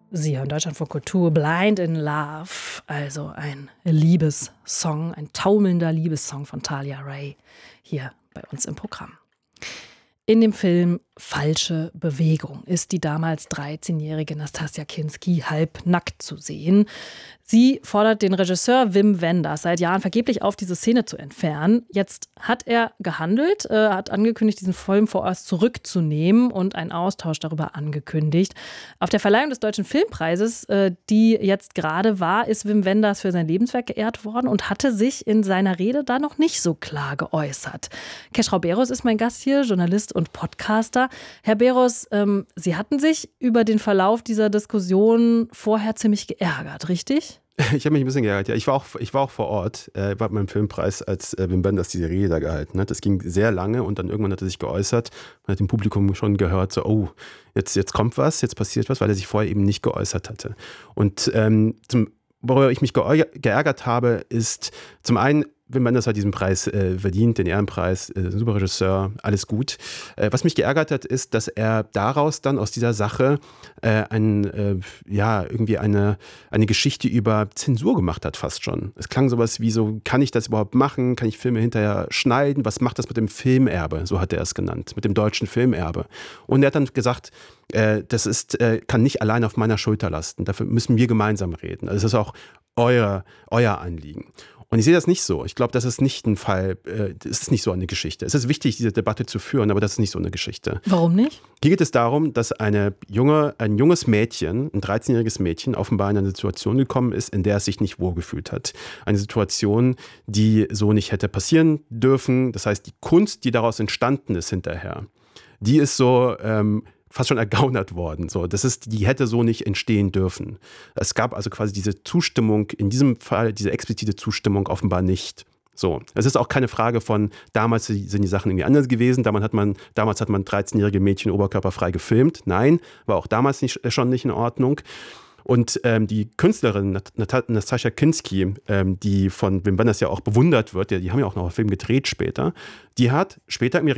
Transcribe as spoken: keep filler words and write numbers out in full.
Sie hören Deutschlandfunk Kultur, Blind in Love, also ein Liebessong, ein taumelnder Liebessong von Thalia Ray, hier bei uns im Programm. In dem Film Falsche Bewegung ist die damals dreizehnjährige Nastassja Kinski halbnackt zu sehen. Sie fordert den Regisseur Wim Wenders seit Jahren vergeblich auf, diese Szene zu entfernen. Jetzt hat er gehandelt, äh, hat angekündigt, diesen Film vorerst zurückzunehmen und einen Austausch darüber angekündigt. Auf der Verleihung des Deutschen Filmpreises, äh, die jetzt gerade war, ist Wim Wenders für sein Lebenswerk geehrt worden und hatte sich in seiner Rede da noch nicht so klar geäußert. Keschrau Beros ist mein Gast hier, Journalist und Podcaster. Herr Beros, ähm, Sie hatten sich über den Verlauf dieser Diskussion vorher ziemlich geärgert, richtig? Ich habe mich ein bisschen geärgert, ja. Ich war auch, ich war auch vor Ort äh, bei meinem Filmpreis, als äh, Wim Wenders diese Rede da gehalten hat. Das ging sehr lange und dann irgendwann hat er sich geäußert. Man hat im Publikum schon gehört, so, oh, jetzt, jetzt kommt was, jetzt passiert was, weil er sich vorher eben nicht geäußert hatte. Und ähm, zum, worüber ich mich geärgert habe, ist zum einen, Wim Wenders hat diesen Preis äh, verdient, den Ehrenpreis, äh, super Regisseur, alles gut. Äh, was mich geärgert hat, ist, dass er daraus dann aus dieser Sache äh, ein, äh, ja, irgendwie eine, eine Geschichte über Zensur gemacht hat, fast schon. Es klang sowas wie so, kann ich das überhaupt machen? Kann ich Filme hinterher schneiden? Was macht das mit dem Filmerbe? So hat er es genannt, mit dem deutschen Filmerbe. Und er hat dann gesagt, äh, das ist, äh, kann nicht allein auf meiner Schulter lasten. Dafür müssen wir gemeinsam reden. Also das ist auch euer, euer Anliegen. Und ich sehe das nicht so. Ich glaube, das ist nicht ein Fall, äh, es ist nicht so eine Geschichte. Es ist wichtig, diese Debatte zu führen, aber das ist nicht so eine Geschichte. Warum nicht? Hier geht es darum, dass eine junge, ein junges Mädchen, ein dreizehnjähriges Mädchen, offenbar in eine Situation gekommen ist, in der es sich nicht wohlgefühlt hat. Eine Situation, die so nicht hätte passieren dürfen. Das heißt, die Kunst, die daraus entstanden ist hinterher, die ist so ähm, fast schon ergaunert worden. So, das ist, die hätte so nicht entstehen dürfen. Es gab also quasi diese Zustimmung, in diesem Fall diese explizite Zustimmung offenbar nicht. So, es ist auch keine Frage von, damals sind die Sachen irgendwie anders gewesen, damals hat man, damals hat man dreizehnjährige Mädchen oberkörperfrei gefilmt. Nein, war auch damals nicht, schon nicht in Ordnung. Und ähm, die Künstlerin Nat- Nastassja Kinski, ähm, die von Wim Wenders ja auch bewundert wird, die, die haben ja auch noch einen Film gedreht später, die hat später im